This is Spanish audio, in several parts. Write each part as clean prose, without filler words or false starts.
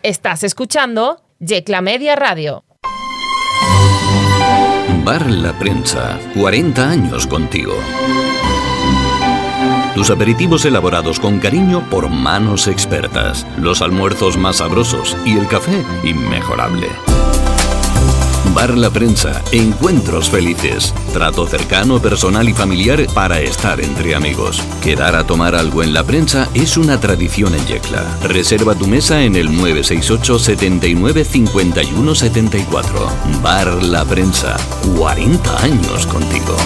Estás escuchando Yecla Media Radio. Bar La Prensa, 40 años contigo. Tus aperitivos elaborados con cariño por manos expertas, los almuerzos más sabrosos y el café inmejorable. Bar La Prensa, encuentros felices, trato cercano, personal y familiar para estar entre amigos. Quedar a tomar algo en La Prensa es una tradición en Yecla. Reserva tu mesa en el 968 79 51 74. Bar La Prensa, 40 años contigo.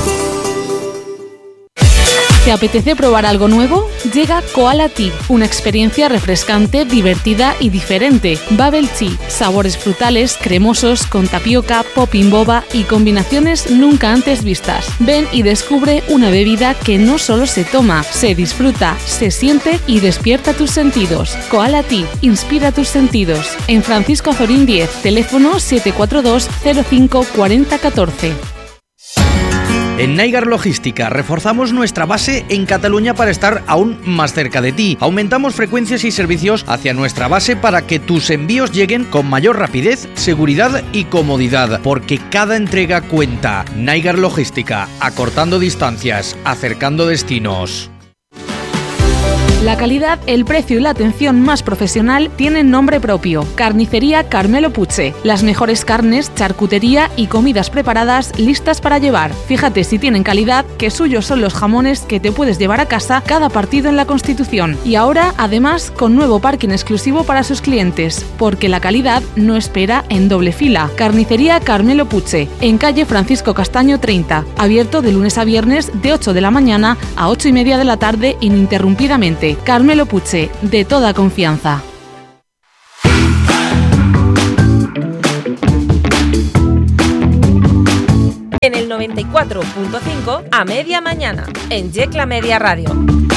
¿Te apetece probar algo nuevo? Llega Koala Tea, una experiencia refrescante, divertida y diferente. Bubble Tea, sabores frutales, cremosos, con tapioca, popping boba y combinaciones nunca antes vistas. Ven y descubre una bebida que no solo se toma, se disfruta, se siente y despierta tus sentidos. Koala Tea, inspira tus sentidos. En Francisco Azorín 10, teléfono 742 05 40 14. En Naigar Logística reforzamos nuestra base en Cataluña para estar aún más cerca de ti. Aumentamos frecuencias y servicios hacia nuestra base para que tus envíos lleguen con mayor rapidez, seguridad y comodidad, porque cada entrega cuenta. Naigar Logística, acortando distancias, acercando destinos. La calidad, el precio y la atención más profesional tienen nombre propio. Carnicería Carmelo Puche. Las mejores carnes, charcutería y comidas preparadas listas para llevar. Fíjate si tienen calidad, que suyos son los jamones que te puedes llevar a casa cada partido en la Constitución. Y ahora, además, con nuevo parking exclusivo para sus clientes, porque la calidad no espera en doble fila. Carnicería Carmelo Puche, en calle Francisco Castaño 30. Abierto de lunes a viernes de 8 de la mañana a 8:30 de la tarde ininterrumpidamente. Carmelo Puche, de toda confianza. En el 94.5 a media mañana, en Yecla Media Radio.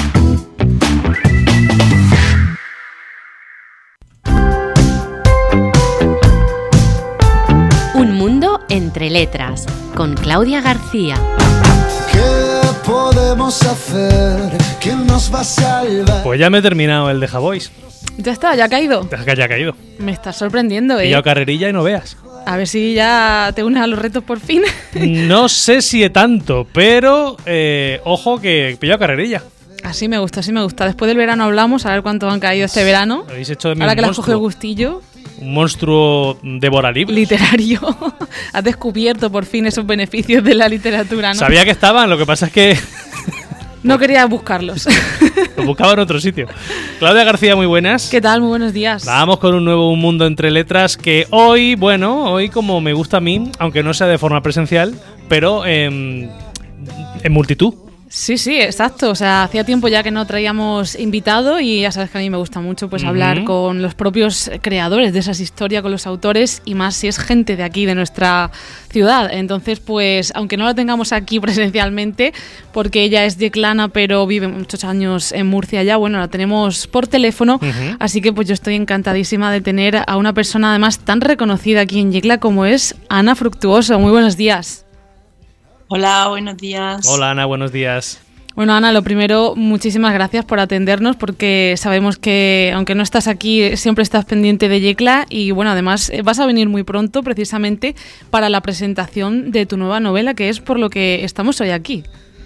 Un mundo entre letras, con Claudia García. ¿Qué podemos hacer? ¿Quién nos va a salvar? Pues ya me he terminado el de Javois. Ya está, ya ha caído. Ya ha caído. Me estás sorprendiendo, He pillado carrerilla y no veas. A ver si ya te unes a los retos por fin. No sé si he tanto, pero ojo que he pillado carrerilla. Así me gusta, así me gusta. Después del verano hablamos, a ver cuántos han caído este verano. Habéis hecho de mí ahora un que le has monstruo. cogido el gustillo. Un monstruo devoralibros. Literario. Has descubierto por fin esos beneficios de la literatura, ¿no? Sabía que estaban, lo que pasa es que no quería buscarlos. los buscaba en otro sitio. Claudia García, muy buenas. ¿Qué tal? Muy buenos días. Vamos con un nuevo Un Mundo Entre Letras que hoy como me gusta a mí, aunque no sea de forma presencial, pero en multitud. Sí, exacto. O sea, hacía tiempo ya que no traíamos invitado y ya sabes que a mí me gusta mucho pues hablar con los propios creadores de esas historias, con los autores y más si es gente de aquí, de nuestra ciudad. Entonces, pues, aunque no la tengamos aquí presencialmente, porque ella es yeclana pero vive muchos años en Murcia ya, bueno, la tenemos por teléfono, así que pues yo estoy encantadísima de tener a una persona además tan reconocida aquí en Yecla como es Ana Fructuoso. Muy buenos días. Hola, buenos días. Hola Ana, buenos días. Bueno, Ana, lo primero, muchísimas gracias por atendernos porque sabemos que, aunque no estás aquí, siempre estás pendiente de Yecla y, bueno, además vas a venir muy pronto precisamente para la presentación de tu nueva novela, que es por lo que estamos hoy aquí.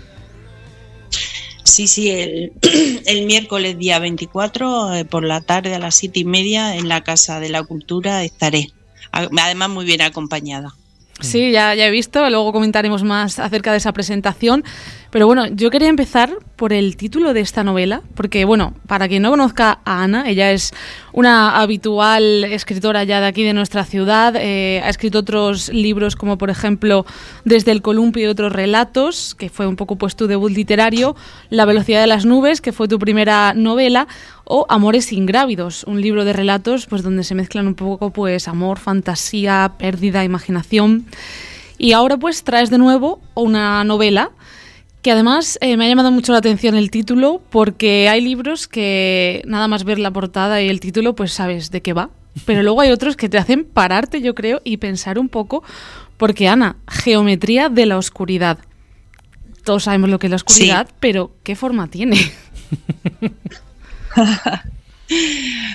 Sí, el miércoles día 24 por la tarde a las 7:30 en la Casa de la Cultura estaré, además muy bien acompañada. Sí, ya he visto, luego comentaremos más acerca de esa presentación, pero bueno, yo quería empezar por el título de esta novela, porque bueno, para quien no conozca a Ana, ella es una habitual escritora ya de aquí de nuestra ciudad, ha escrito otros libros como por ejemplo Desde el columpio y otros relatos, que fue un poco pues tu debut literario, La velocidad de las nubes, que fue tu primera novela, o Amores ingrávidos, un libro de relatos pues donde se mezclan un poco pues amor, fantasía, pérdida, imaginación. Y ahora pues traes de nuevo una novela que además me ha llamado mucho la atención el título, porque hay libros que nada más ver la portada y el título pues sabes de qué va, pero luego hay otros que te hacen pararte, yo creo, y pensar un poco, porque Ana, Geometría de la oscuridad. Todos sabemos lo que es la oscuridad, sí, pero ¿qué forma tiene?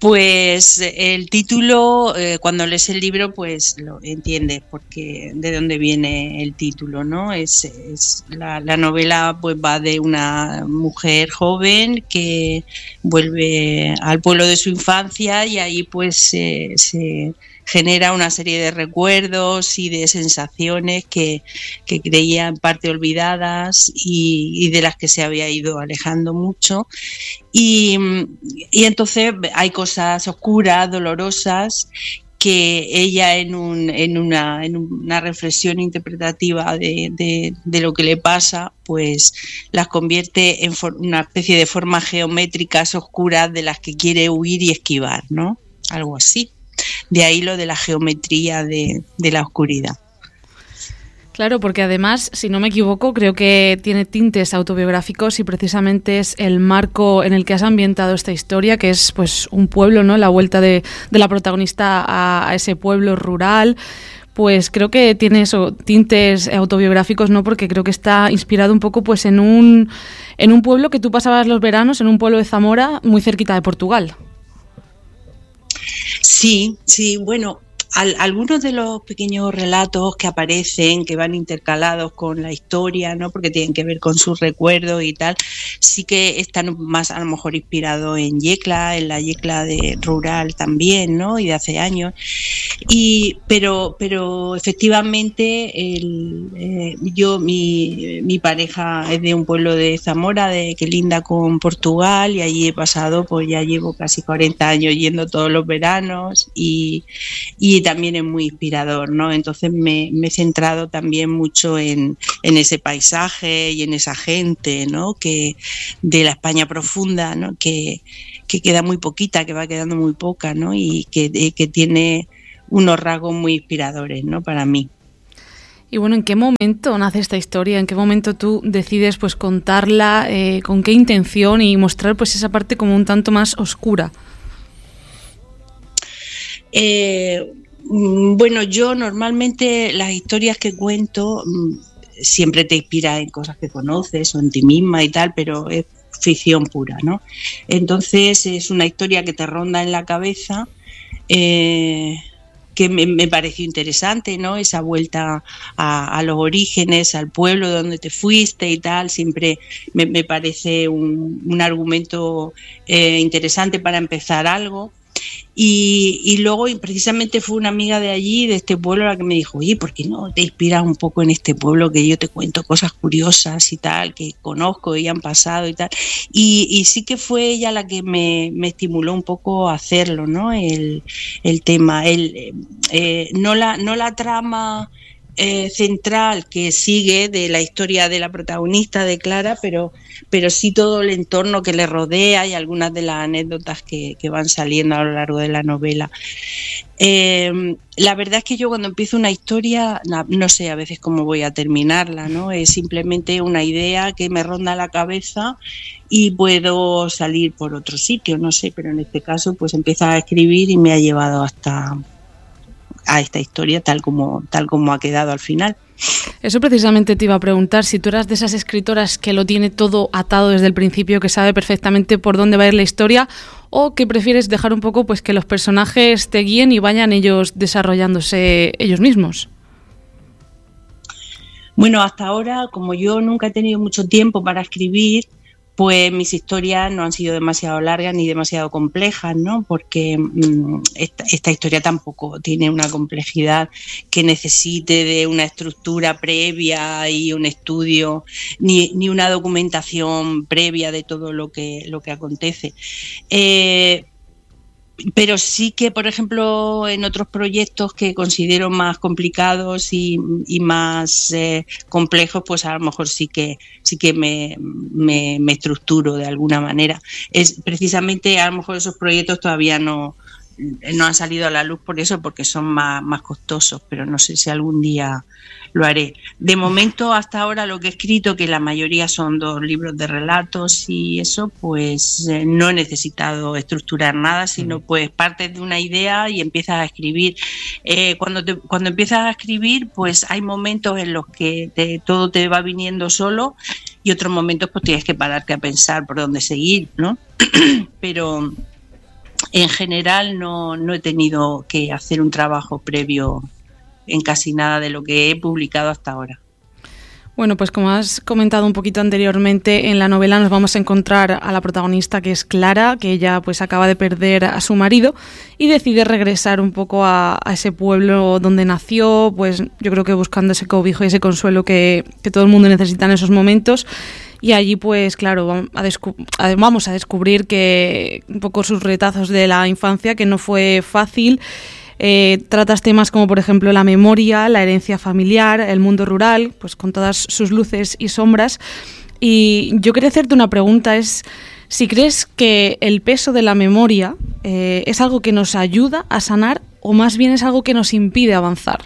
Pues el título, cuando lees el libro, pues lo entiendes porque de dónde viene el título, ¿no? La novela pues va de una mujer joven que vuelve al pueblo de su infancia y ahí pues se genera una serie de recuerdos y de sensaciones que creía en parte olvidadas y de las que se había ido alejando mucho. Y entonces hay cosas oscuras, dolorosas, que ella en una reflexión interpretativa de lo que le pasa, pues las convierte en una especie de formas geométricas oscuras de las que quiere huir y esquivar, ¿no? Algo así. De ahí lo de la geometría de la oscuridad. Claro, porque además, si no me equivoco, creo que tiene tintes autobiográficos y precisamente es el marco en el que has ambientado esta historia, que es pues un pueblo, ¿no? La vuelta de la protagonista a ese pueblo rural. Pues creo que tiene eso, tintes autobiográficos, ¿no? Porque creo que está inspirado un poco pues en un pueblo que tú pasabas los veranos, en un pueblo de Zamora, muy cerquita de Portugal. Sí, bueno, algunos de los pequeños relatos que aparecen, que van intercalados con la historia, ¿no? Porque tienen que ver con sus recuerdos y tal, sí que están más a lo mejor inspirados en la Yecla de rural también, ¿no? Y de hace años. Pero efectivamente mi pareja es de un pueblo de Zamora, que linda con Portugal, y allí he pasado, pues ya llevo casi 40 años yendo todos los veranos y también es muy inspirador, ¿no? Entonces me he centrado también mucho en ese paisaje y en esa gente, ¿no? Que de la España profunda, ¿no? Que queda muy poquita, que va quedando muy poca, ¿no? Y que tiene unos rasgos muy inspiradores, ¿no? Para mí. Y bueno, ¿en qué momento nace esta historia? ¿En qué momento tú decides pues contarla? ¿Con qué intención? Y mostrar pues esa parte como un tanto más oscura. Bueno, yo normalmente las historias que cuento siempre te inspira en cosas que conoces o en ti misma y tal, pero es ficción pura, ¿no? Entonces es una historia que te ronda en la cabeza, que me pareció interesante, ¿no? Esa vuelta a los orígenes, al pueblo donde te fuiste y tal, siempre me parece un argumento interesante para empezar algo. Y luego precisamente fue una amiga de allí, de este pueblo, la que me dijo, oye, ¿por qué no te inspiras un poco en este pueblo que yo te cuento cosas curiosas y tal, que conozco y han pasado y tal? Y sí que fue ella la que me estimuló un poco a hacerlo, ¿no? El tema, no la trama central que sigue de la historia de la protagonista, de Clara, pero sí todo el entorno que le rodea y algunas de las anécdotas que van saliendo a lo largo de la novela. La verdad es que yo cuando empiezo una historia no sé a veces cómo voy a terminarla, ¿no? Es simplemente una idea que me ronda la cabeza y puedo salir por otro sitio, no sé, pero en este caso pues empiezo a escribir y me ha llevado hasta a esta historia tal como ha quedado al final. Eso precisamente te iba a preguntar, si tú eras de esas escritoras que lo tiene todo atado desde el principio, que sabe perfectamente por dónde va a ir la historia, o que prefieres dejar un poco pues que los personajes te guíen y vayan ellos desarrollándose ellos mismos. Bueno, hasta ahora, como yo nunca he tenido mucho tiempo para escribir, pues mis historias no han sido demasiado largas ni demasiado complejas, ¿no? Porque esta historia tampoco tiene una complejidad que necesite de una estructura previa y un estudio, ni una documentación previa de todo lo que acontece. Pero sí que, por ejemplo, en otros proyectos que considero más complicados y más complejos, pues a lo mejor sí que me estructuro de alguna manera. Es precisamente, a lo mejor esos proyectos todavía no han salido a la luz por eso, porque son más costosos, pero no sé si algún día lo haré. De momento, hasta ahora, lo que he escrito, que la mayoría son 2 libros de relatos y eso, pues no he necesitado estructurar nada, sino pues partes de una idea y empiezas a escribir. Cuando empiezas a escribir, pues hay momentos en los que todo te va viniendo solo y otros momentos pues tienes que pararte a pensar por dónde seguir, ¿no? Pero en general no he tenido que hacer un trabajo previo en casi nada de lo que he publicado hasta ahora. Bueno, pues como has comentado un poquito anteriormente, en la novela nos vamos a encontrar a la protagonista, que es Clara, que ella pues acaba de perder a su marido y decide regresar un poco a ese pueblo donde nació, pues yo creo que buscando ese cobijo y ese consuelo que todo el mundo necesita en esos momentos. Y allí, pues claro, vamos a descubrir que un poco sus retazos de la infancia, que no fue fácil. Tratas temas como, por ejemplo, la memoria, la herencia familiar, el mundo rural, pues con todas sus luces y sombras. Y yo quería hacerte una pregunta, es si crees que el peso de la memoria es algo que nos ayuda a sanar o más bien es algo que nos impide avanzar.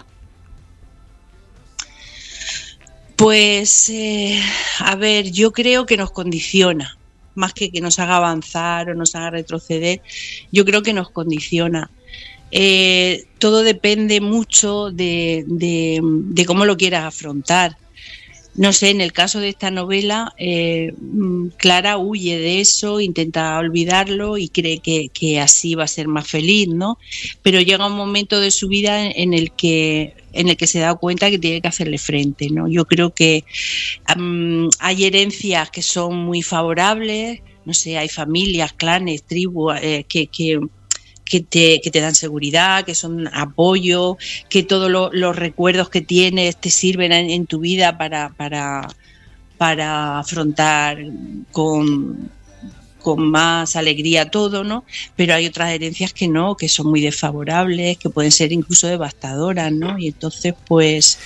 Pues, a ver, yo creo que nos condiciona, más que nos haga avanzar o nos haga retroceder, yo creo que nos condiciona. Todo depende mucho de cómo lo quieras afrontar. No sé, en el caso de esta novela, Clara huye de eso, intenta olvidarlo y cree que así va a ser más feliz, ¿no? Pero llega un momento de su vida en el que se da cuenta que tiene que hacerle frente, ¿no? Yo creo que hay herencias que son muy favorables, no sé, hay familias, clanes, tribus que te dan seguridad, que son apoyo, que todos los recuerdos que tienes te sirven en tu vida para afrontar con más alegría todo, ¿no? Pero hay otras herencias que no, que son muy desfavorables, que pueden ser incluso devastadoras, ¿no? Y entonces, pues,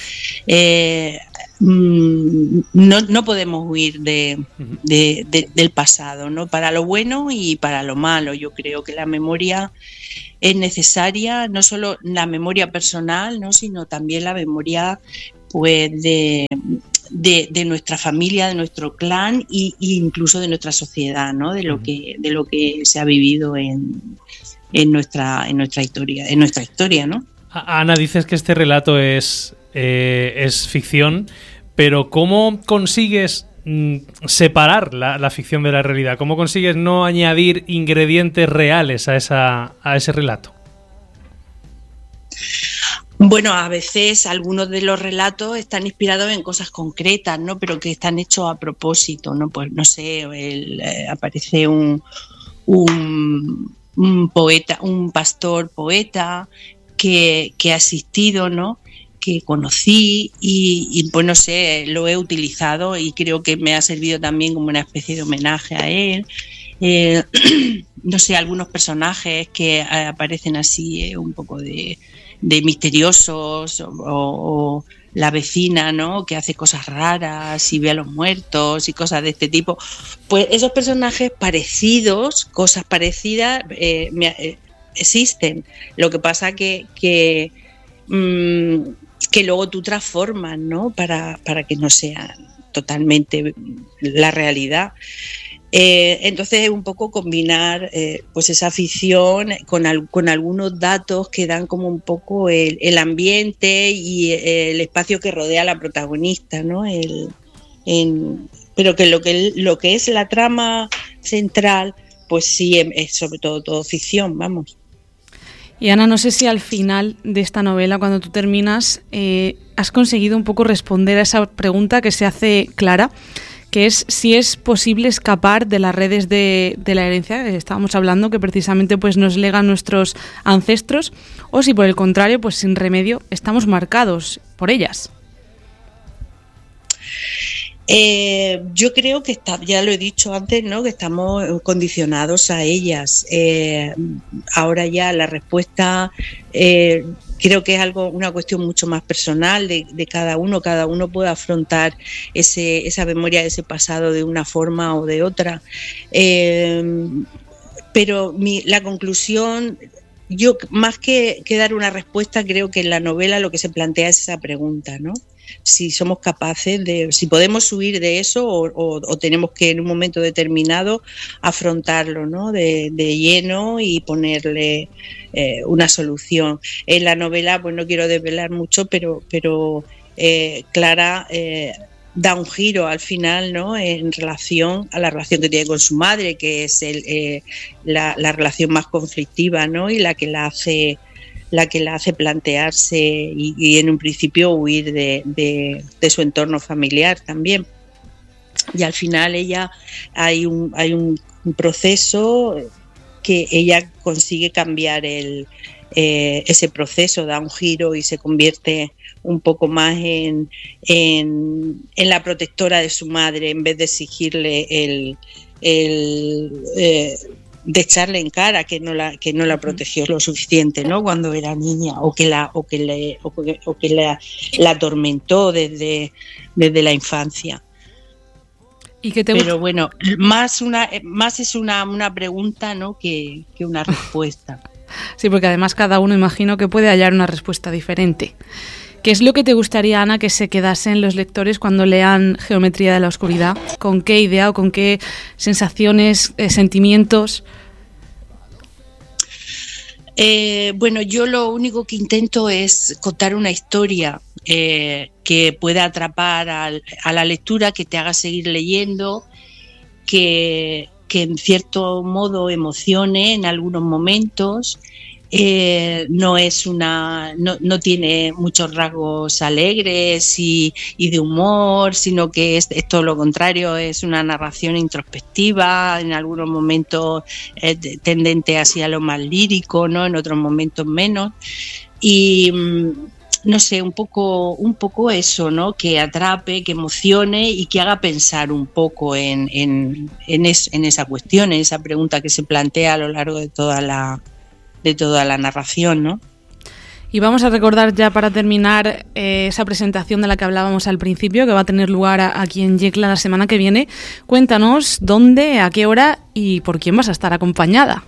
no podemos huir del pasado, ¿no? Para lo bueno y para lo malo. Yo creo que la memoria es necesaria, no solo la memoria personal, ¿no? Sino también la memoria, pues, de nuestra familia, de nuestro clan e incluso de nuestra sociedad, ¿no? De lo que se ha vivido en nuestra historia, ¿no? Ana, dices que este relato es ficción, pero ¿cómo consigues separar la ficción de la realidad? ¿Cómo consigues no añadir ingredientes reales a ese relato? Bueno, a veces algunos de los relatos están inspirados en cosas concretas, ¿no? Pero que están hechos a propósito, ¿no? Pues no sé, aparece un poeta, un pastor poeta que ha asistido, ¿no? Que conocí y pues no sé, lo he utilizado y creo que me ha servido también como una especie de homenaje a él. No sé, algunos personajes que aparecen así un poco de misteriosos o la vecina, ¿no? Que hace cosas raras y ve a los muertos y cosas de este tipo. Pues esos personajes parecidos, cosas parecidas, existen. Lo que pasa que luego tú transformas, ¿no? Para que no sea totalmente la realidad. Entonces es un poco combinar pues esa ficción con algunos datos que dan como un poco el ambiente y el espacio que rodea a la protagonista, ¿no? Pero que lo que es la trama central, pues sí es sobre todo ficción, vamos. Y Ana, no sé si al final de esta novela, cuando tú terminas, has conseguido un poco responder a esa pregunta que se hace Clara, que es si es posible escapar de las redes de la herencia, que estábamos hablando, que precisamente pues nos legan nuestros ancestros, o si por el contrario, pues sin remedio, estamos marcados por ellas. Yo creo que ya lo he dicho antes, ¿no? Que estamos condicionados a ellas. Ahora ya la respuesta creo que es una cuestión mucho más personal de cada uno. Cada uno puede afrontar esa memoria de ese pasado de una forma o de otra. Pero la conclusión, yo más que dar una respuesta, creo que en la novela lo que se plantea es esa pregunta, ¿no? Si somos capaces si podemos huir de eso o tenemos que en un momento determinado afrontarlo, ¿no? de lleno y ponerle una solución. En la novela, pues no quiero desvelar mucho, pero Clara da un giro al final, ¿no? En relación a la relación que tiene con su madre, que es la relación más conflictiva, ¿no? Y la que la hace plantearse y en un principio huir de su entorno familiar también. Y al final hay un proceso que ella consigue cambiar ese proceso, da un giro y se convierte un poco más en la protectora de su madre, en vez de exigirle de echarle en cara que no la protegió lo suficiente, ¿no? Cuando era niña, o que la atormentó desde la infancia. Pero bueno, más es una pregunta, ¿no? que una respuesta. Sí, porque además cada uno imagino que puede hallar una respuesta diferente. ¿Qué es lo que te gustaría, Ana, que se quedasen los lectores cuando lean Geometría de la Oscuridad? ¿Con qué idea o con qué sensaciones, sentimientos? Bueno, yo lo único que intento es contar una historia que pueda atrapar a la lectura, que te haga seguir leyendo, que en cierto modo emocione en algunos momentos. No tiene muchos rasgos alegres y de humor, sino que es todo lo contrario, es una narración introspectiva, en algunos momentos tendente hacia lo más lírico, ¿no? En otros momentos menos. Y no sé, un poco eso, ¿no? Que atrape, que emocione y que haga pensar un poco en esa cuestión, en esa pregunta que se plantea a lo largo de toda la narración, ¿no? Y vamos a recordar ya para terminar esa presentación de la que hablábamos al principio, que va a tener lugar aquí en Yecla la semana que viene. Cuéntanos dónde, a qué hora y por quién vas a estar acompañada.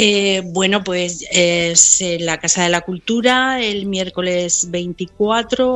Bueno, pues es en la Casa de la Cultura el miércoles 24